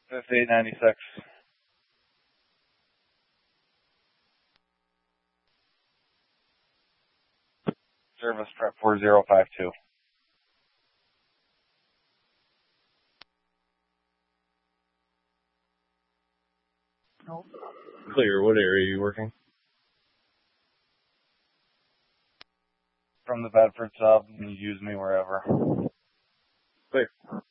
5896. Service prep 4052. Clear. What area are you working? From the Bedford sub, you use me wherever. Clear.